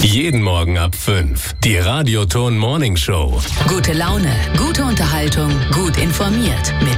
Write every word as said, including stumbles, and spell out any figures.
Jeden Morgen ab fünf. Die Radioton Morning Show. Gute Laune, gute Unterhaltung, gut informiert. Mit